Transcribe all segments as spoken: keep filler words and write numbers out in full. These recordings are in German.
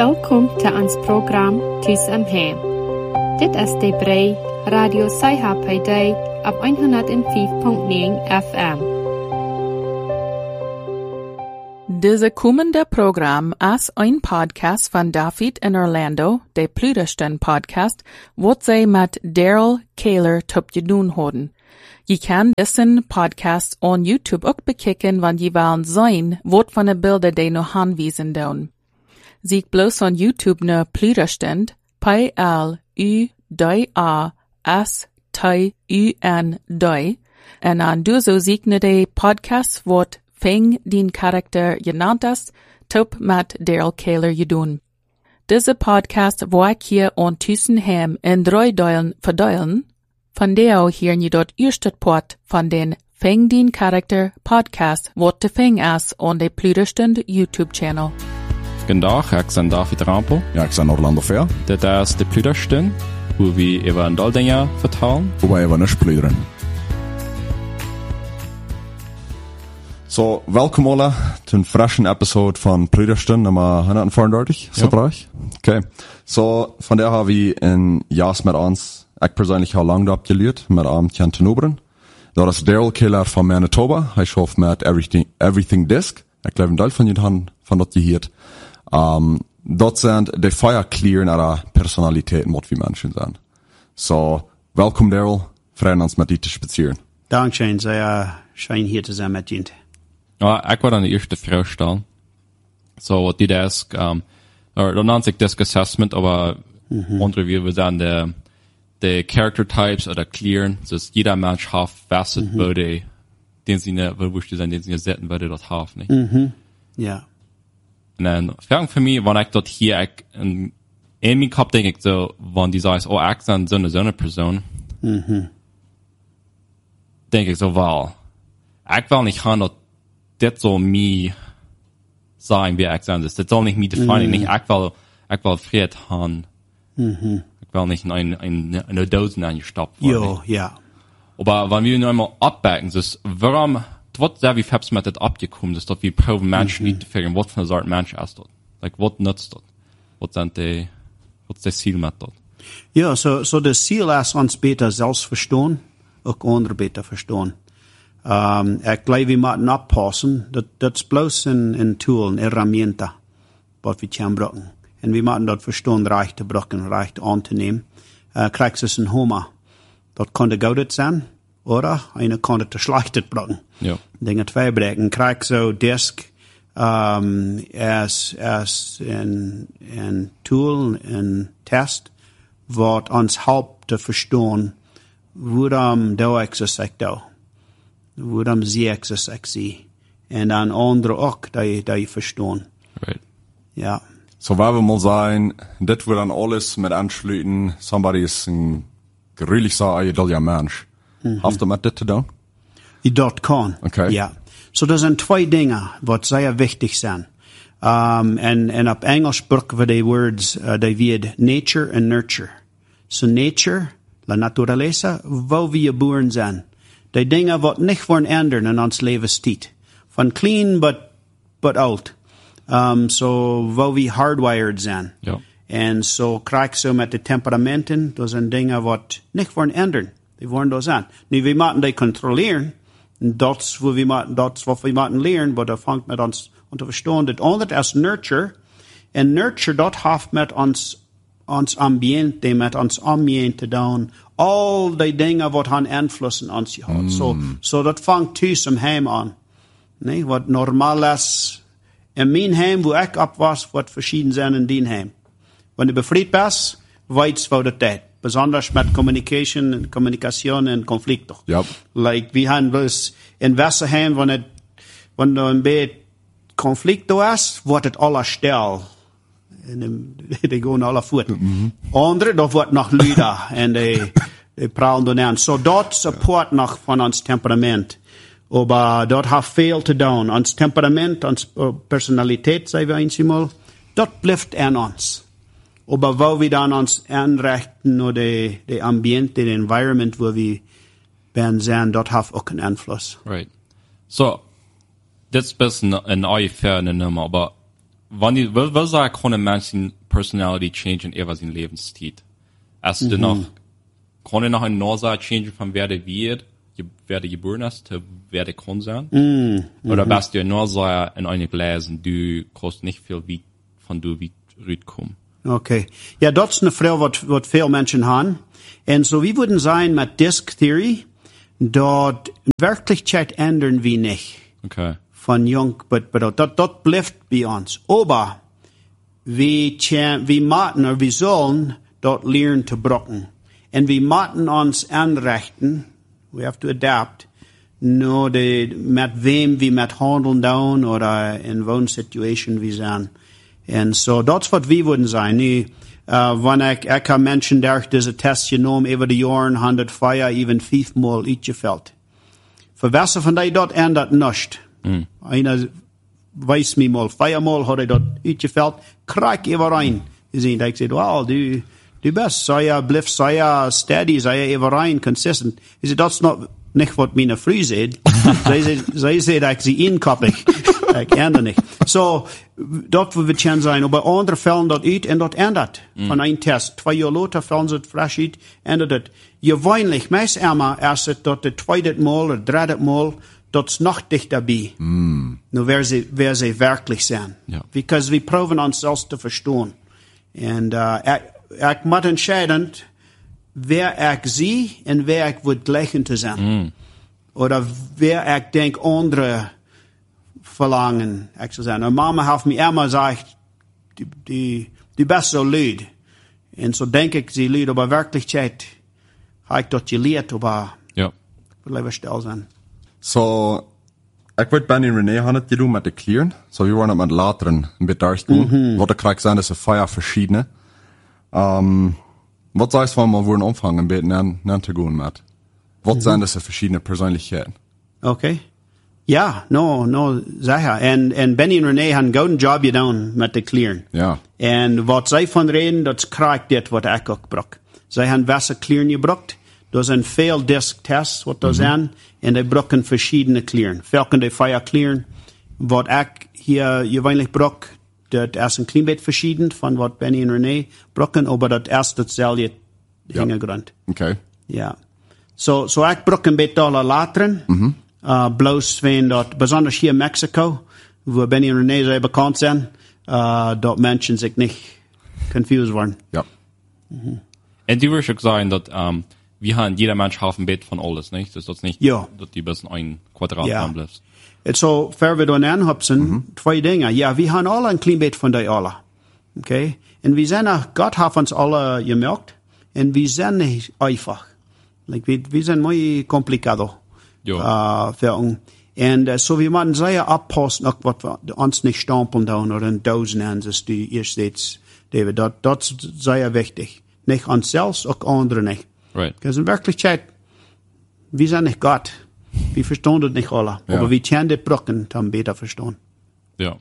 Welkom til ons program Tus om Hem. Dit is de brei Radio Saiha på dig op one oh five point nine F M. Deze kommende program is een podcast van David in Orlando, de Pludersten podcast, wat zij met Daryl Kaler top je doen houden. Je kan deze podcast on YouTube ook bekijken, want je willen zien wat van de beelden die nog aanwijzen doen. Zie bloos on YouTube naar Pludersten, P L U D A S T U N D, en aan du zo zie je de podcast wat Fing din karakter genannt ist, top met Daryl Kaler je doen. Deze podcast wil ik je on tussen hem in drie delen verdelen, van deel hier je dat eerste part van den Fing din karakter podcast wat te Fing is on de Pludersten YouTube channel. Goedendag, ik ben David Rampel. Ja, ik ben Orlando Fair. Dit is de Pludersten, hoe we over een dal dingen vertellen. Hoe wij over niks pluderen. So, welkom alle to een frischen episode van Pludersten nummer one thirty-four. Zo braag. Okay. So, van der hebben we een jas met ons. Ik persoonlijk heel lang dat geleerd met aan Tjan Tenoberen. Dat is Daryl Kaler van Manitoba. Hij schoof met Everything, Everything Disc. Ik geloof een deel van jullie van dat je hier. Um, dat zijn de fire clear naar de personaliteit wat we mensen zijn. So, welkom Daryl. Vrienden ons met die te spazieren. Dank schön, sehr schön hier zu sein mit Ihnen. Ja, ik wil aan de eerste vraag stellen. So, wat die desk, um, or, dan nannt sich desk assessment, aber mm-hmm. Onder wie we zijn de, de character types oder clearen, dus jeder Mensch hat facet mm-hmm. würde, den sie ne, wo wusste sein, den sie ne setzen würde, das hat, nicht? Mhm. Ja. Und dann, fragen für mich, wenn ich dort hier, ich, in, in meinem Kopf denke ich so, wenn die sagt, oh, ich bin so eine, so eine Person, Mhm. denke ich so, well, ich will nicht haben, dass das so mir sein, wie ich sein ist. Das soll nicht mich definieren. Mhm. Nicht, ich will, ich will Fried haben. Mhm. Ich will nicht in eine, eine, eine Dose eingestopft werden. Jo, ja. Aber wenn wir nur einmal abbacken, ist, warum, was sehr wie Fabs mit das abgekommen ist, dass wir proben Menschen nicht zu figuren, was für eine Sorte Mensch ist dort. Like, was nutzt dort? Was sind die, was ist das Ziel mit dort? Ja, so, so das Ziel ist, uns besser selbst verstehen, auch andere besser verstehen. Um, ich glaube, wir müssen abpassen, das, das ist bloß ein, ein Tool, eine Herramienta, was wir können brauchen. Und wir müssen das verstehen, recht zu brauchen, recht anzunehmen. Uh, kriegst es ein Hummer. Das könnte gut sein, oder? Eine könnte das schlechtes brauchen. Ja. Dinge zwei breken. Kriegst so Disk, um, as, as ein, ein Tool, ein Test, was uns hilft zu verstehen, worum du existiert da. Worum sie existiert sie. Und dann andere auch, die, die verstehen. Right. Ja. So, weil wir mal sagen, das wird dann alles mit anschließen, somebody ist ein gerühlich so ein idealer Mensch. Mhm. Hast du mit das zu tun? Die dort kann. Okay. Ja. So, das sind zwei Dinge, was sehr wichtig sind. Um, en, en op Engels sprechen wir die words, uh, die wird nature and nurture. So nature, la naturaleza, wo wir geboren sind. Die Dinge, wat nicht worden ändern in ons levenstijd. Van clean, but, but old. Um, so, wo wir hardwired sind. Ja. En so krijg so met de temperamenten, dat zijn dingen wat niet worden ändern. Die worden dat zijn. Nu, we moeten die controleren. En dat is wat we moeten, dat is wat we moeten leren, maar dat vangt met ons om te verstaan. Dat andere is nurture. En nurture, dat heeft met ons, ons ambiente, met ons ambiente doen. Al die dingen wat han invloed op ons gehad. Mm. So, so dat vangt thuis om heim aan. Nee, wat normaal is. In mijn heim, wo ik op was, wat verschieden zijn in die heim. Wanneer je bevrijd bent, weet je wat het is. Besonders met communication en communication en conflicten. Yep. Like, we hebben dus in Westerheim, wanneer, wanneer een beetje conflict is, wordt het alle stil. En die gaan alle voort. Mm-hmm. Andere, dat wordt nog luider. En die, die pralen dan aan. So, dat support nog van ons temperament. Maar dat heeft veel te doen. Ons temperament, ons personaliteit, zeggen we eens eenmaal, dat blijft aan ons. Maar waar we dan ons aanrichten naar de, de ambiente, de environment waar we ben zijn, dat heeft ook een invloed. Right. So, das ist ein bisschen ein Eiferne Nummer, aber wann die, was, was sagen, kann ein Mensch seine Personality changen, ehe sein Lebensstil? Hast du noch, kann er noch ein Nase changen von wer der wird, wer der geboren ist, zu wer der kann sein? Mm. Oder bist du ein Nase in eine Gläsen, du kannst nicht viel wie, von du wie rütkommen? Okay. Ja, das ist eine Frage, was, was viele Menschen haben. Und so, wir würden sagen, mit Disk Theory, dort in Wirklichkeit ändern wir nicht. Okay. Von jung, but, but, das, das bleibt bei uns. Aber, wir, wir machen, oder wir sollen dort lernen zu brocken. Und wir machen uns anrichten, we have to adapt, no, de, mit wem wir mit handeln down, oder in welchen Situation wir sind. Und so, das ist, was wir würden sein. Nu, uh, wenn ich, ich habe Menschen, durch diese Tests genommen, über die Jahren, hundert Feier, even fünfmal uitgefällt. Für was von die dort ändert nichts. Mm. Einer weiß mir mal, viermal hat er dort uitgefällt, krieg ich über rein. Ich sage, wow, du, du bist, sei ja, bliff, sei ja steady, sei ja über rein, consistent. Ich sage, das ist noch nicht, was meine Frau sagt. Sie sagt, ich sie inkoppig. Ich ändere nicht. So, dort wird schon sein, aber andere fällen dort uit und dort ändert. Mm. Von einem Test. Zwei Jahre später fällen sie frisch uit, ändert es. Gewöhnlich, meist immer, erst dort das zweite Mal oder dritte Mal, dort ist noch dicht dabei. Mm. Nur wer sie, wer sie wirklich sind. Ja. Because wir proben uns selbst zu verstehen. Und, uh, ich, ich muss entscheiden, wer ich sie und wer ich wird gleichen zu sein. Mm. Oder wer ich denke, andere verlangen, ich zu sein. Und Mama hat mir immer gesagt, die, die, die bist so lüd. Und so denke ich, sie lüd, aber Wirklichkeit habe ich dort gelehrt, aber ja. wird lieber still sein. So, ich würde Benny und René haben die mit den Clearen. So, wir wollen mit Lateren ein bisschen durchgehen. Mhm. Was ich sagen, das sind vier verschiedene. Um, was sagst du, wenn wir wollen anfangen, ein bisschen näher zu gehen mit? Was mhm. sind das verschiedene Persönlichkeiten? Okay. Ja, no, no, sicher. Und, und Benny und René haben einen guten Job getan mit den Clearen. Ja. Und was sie von reden, das kriegt das, was ich auch gebraucht. Sie haben Wasser Clearen gebraucht. Das sind viele Disk-Tests, was das sind. Und die brauchen verschiedene Clearen. Welchen die Feier Clearen, was ich hier gewöhnlich brauche, das ist ein klein bisschen verschieden von was Benny und René brauchen, aber das erste dasselbe Hintergrund. Okay. Ja. So, so ich brauche ein bisschen alle Lateren. Mhm. Uh, bloß wenn dort, besonders hier in Mexiko, wo Benny und René sehr bekannt sind, uh, dort Menschen sich nicht confused werden. Ja. Mhm. Und du würdest auch sagen, dass, um, wir haben, jeder Mensch hat ein Bett von alles, nicht? Das ist nicht, ja. dass die bis ein Quadrat ja. haben bleibt. Und so, fair wir dann anhupsen, mhm. zwei Dinge. Ja, wir haben alle ein klein Bett von die alle. Okay? Und wir sind, Gott hat uns alle gemerkt, und wir sind nicht einfach. Like, wir, wir sind muy complicado. Ja. Uh, und uh, so wie man sehr abpassen, auch was wir uns nicht stampeln down oder in Dosen an, das du ihr seht, David, das, das ist sehr wichtig. Nicht uns selbst, auch andere nicht. Right. Because in Wirklichkeit, wir sind nicht Gott. Wir verstehen das nicht alle. Ja. Aber wir können die Brücken dann besser verstehen. Ja.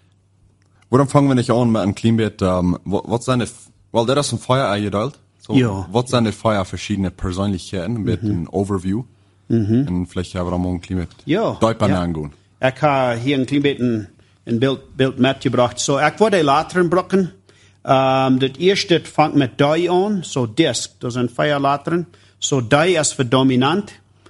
Warum fangen wir nicht an mit einem kleinen bisschen, um, was sind die, well, das ist ein Feuer eingeteilt. So, ja. Was sind die Feuer verschiedene Persönlichkeiten mit mhm. einem Overview? Mhm. Und vielleicht haben wir mal ein klein bisschen ja, Deutsch ja. angehen. Ich habe hier ein klein bisschen ein Bild, Bild mitgebracht. So, ich wollte Lateren brücken. Um, das erste fängt mit die an, so Disk, das sind vier Lateren. So die ist für dominant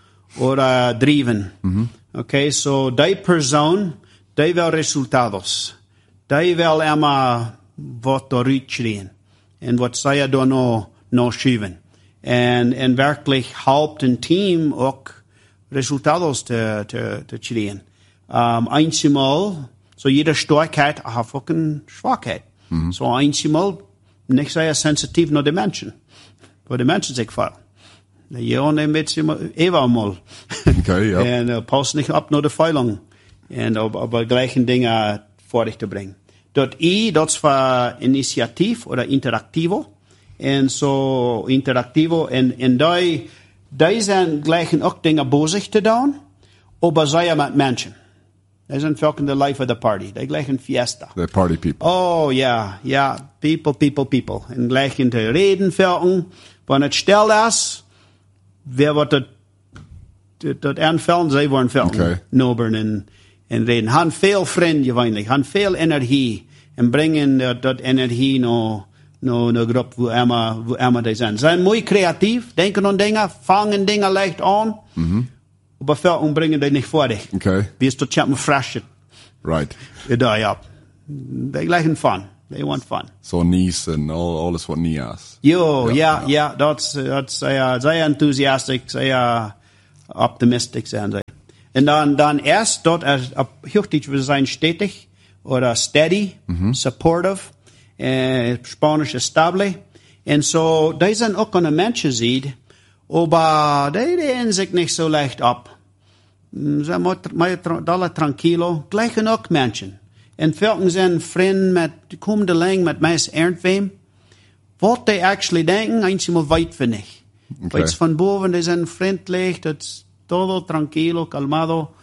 oder driven. Mhm. Okay, so die Person, die will Resultados. Die will immer was da rüberschreien. Und was sie da noch, noch schieben. Und, und wirklich Haupt und Team auch Resultados zu, zu, zu schreien. Um, einmal, so jede Starkheit hat auch eine Schwachheit. Mm-hmm. So einmal nicht sehr sensitiv nach den Menschen. Weil die Menschen sich fallen. Ja, und ein bisschen Eva mal. Okay, ja. Und uh, passt nicht ab nach der Feilung. Und aber, aber gleichen Dinge vor dich zu bringen. Dort I, das war Initiativ oder Interaktivo. Und so Interaktivo. Und, und die, die sind gleichen auch Dinge bosig zu tun, aber sehr mit Menschen. Die sind fucking the life of the party. Die gleichen Fiesta. The party people. Oh, ja, ja. People, people, people. Und gleichen zu reden, fucking. Wenn es still ist, wer wird das, das anfällen, sie wollen fucking. Okay. Nobern und, und reden. Han viel Freunde, gewöhnlich. Han viel Energie. en brengen dat, dat energie naar, naar een groep waar immer, waar immer die zijn. Zijn mooi creatief, denken aan dingen, vangen dingen leicht aan, Mhm. aber verder brengen die niet voor dich. Okay. Wie is tot je me fresh. Right. Ja, ja. Die lijken fun. They want fun. So nice and all, alles wat nie is. Jo, Ja, ja, ja. ja, dat dat zeer, zeer enthousiastic, zeer optimistisch zijn zij. En dan, dan eerst, dat er op Hochdeutsch, we zijn stetig, oder steady, supportive, eh, Spanisch is stable. En zo, die zijn ook een mensen ziet, aber die deen zich niet zo leicht op. Ze moeten alle tranquilo, gleichen ook mensen. En velken zijn vrienden met, die komen de lang met mij ernstweem. Wat die actually denken, eenmaal weit vind ik. Okay. Weits van boven, die zijn vriendelijk, dat is todo tranquilo, calmado.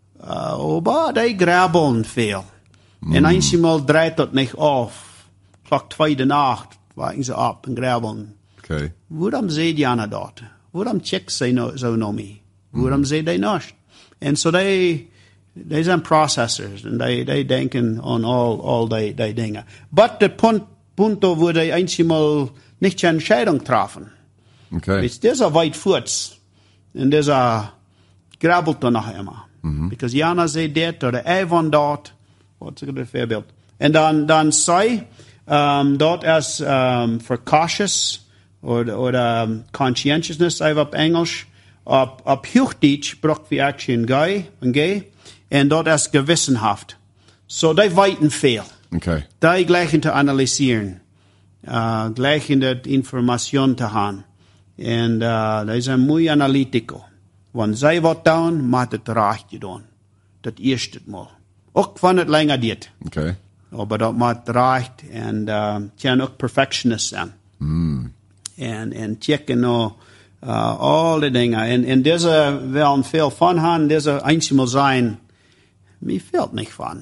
Uh, aber die grabbeln veel. Mm. En eenmaal draait dat niet af. Klok twee de nacht, waken ze op en grabbeln. Okay. Waarom zei die aan dat? Waarom check ze no, zo naar mij? Waarom zei die niet? En zo so die, die zijn processors en die, die denken aan al, al die, die dingen. Maar de punt, punto waar die eenmaal niet een entscheidung treffen. Okay. It's, there's a weit voets. En there's a grabbelt er nog immer. Mm-hmm. Because Jana zei dit, oder hij van dat. Wat is het voorbeeld? En dan, dan zei, um, dat is um, for cautious, oder, oder um, conscientiousness, zei op Engels. Op, op Hochdeutsch braucht wir actually een guy, een gay. En dat is gewissenhaft. So, die weten veel. Okay. Die gleichen te analyseren. Uh, gleichen de information te gaan. En uh, die zijn mooi analytico. Want zij wat doen, moet het recht gedaan. Dat eerste mal. Ook van het langer dit. Okay. Maar dat moet recht. En uh, kan ook perfectionist zijn. Mm. En, en checken nou uh, al die dingen. En, en deze willen veel van gaan. Deze eenmaal zijn, mij valt niet van.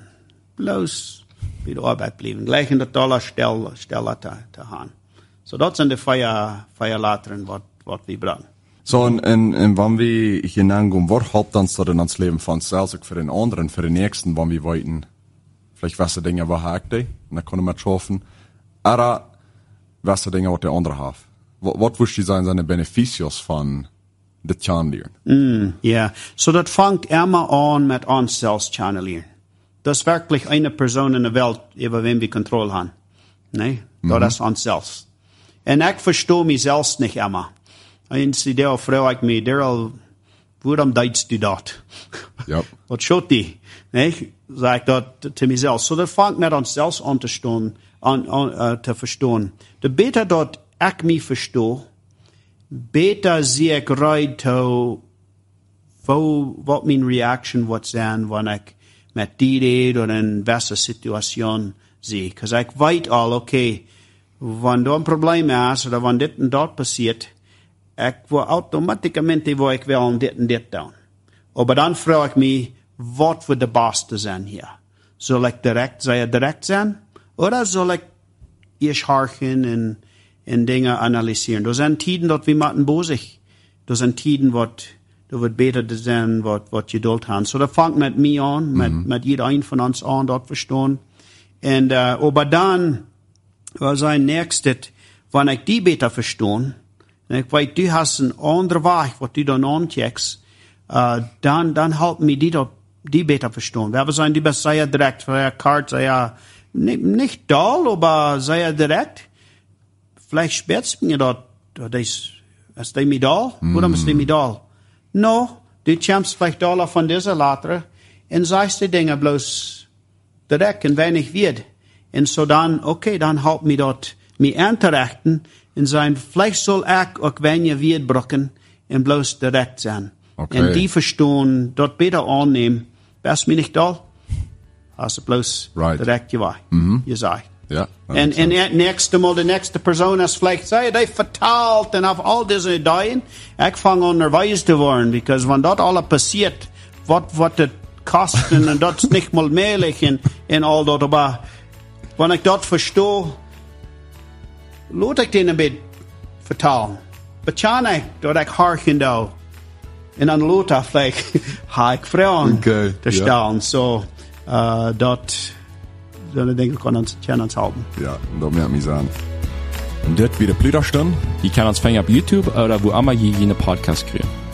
Bloos bij de arbeid blijven. Gleich in de dollar stel, stellen te, te gaan. So dat zijn de vier, vier lateren wat, wat we brengen. So, en, en, en wanneer we hineingehen, wat hat dann so in ons leven van zelfs ook voor een anderen, voor de nächsten, wanneer we weten, vielleicht was dingen wat haakt die, en dan kunnen we het schaffen, aber was dingen wat de andere heeft. Wat, wat wist je zijn zijn de beneficios van dit gaan leren? Mm, ja, so dat vangt immer an met ons zelfs gaan leren. Dat is werkelijk eine persoon in de wereld, over wem we controle hebben. Nee, dat is ons zelfs. En ik verstoor mezelf niet immer. Eens die deel vrouw ik me, Daryl, waarom deed je dat? Yep. Wat schot die? Nee, zeg ik dat te mezelf. So dat vangt met onszelf aan te staan, aan, aan, uh, te verstaan. De beter dat ik me verstoor, beter zie ik right to, wat mijn reaction wordt zijn, wanneer ik met die deed of een beste situatie zie. Because ik weet al, oké, okay, wanneer er een probleem is, of wanneer dit en dat passiert, ik word automatisch wil ik wel dit en dit doen. Maar dan vraag ik me, wat wordt de beste zijn hier? Zal ik direct, zal je direct zijn? Of zal ik eerst harken en, en dingen analyseren? Er zijn tijden dat we moeten bozig. Er zijn tijden wat, dat wordt beter te zijn wat, wat je doet hebben. So dat vangt met mij aan, met, mm-hmm. met iedereen van ons aan, dat verstaan. En, uh, maar dan, was zijn nächste, wanneer ik die beter verstaan, en ik weet, du hast een andere weg, wat du dan aanchecks, uh, dan, dan helpt me die, dat, die beter verstaan. We zijn die best sehr direkt, voor kaart, sehr, nicht, nicht doll, aber sehr direkt. Vielleicht spät mir dat, dat is, is die mir doll? Mm. Waarom is die mir doll? No, du kämpfst vielleicht doller von dieser Latre, en sagst die Dinge bloß direkt en weinig wird. En so dan, okay, dan helpt me dat, me aan te rechten, en zijn, vielleicht soll ik ook weinig wird brokken, en bloß direkt zijn. Okay. En die verstaan, dat beter aannemen, best me nicht doll, als het bloß right. direct je waai, mm-hmm. je zei. Ja. En, en het nächste Mal, de nächste Person is vielleicht, sei, die vertaalt en auf all diese Ideen, ik vang onderwijs te worden, because wenn dat alle passiert, wat, wat het kosten, en dat is niet mal möglich, en, en al dat, aber, wenn ik dat verstoor, laat ik den een beetje vertalen. Betjan ik, dat ik harken doe. En dan laat ik vielleicht, ha ik vragen okay, te stellen. Yeah. So, uh, dat, dan denk ik, kan ons, kan ons helpen. Ja, dat moet ik sagen. Und dit wieder Plüderstunde. Je kan ons vinden op YouTube oder wo immer je eine Podcast kriegt.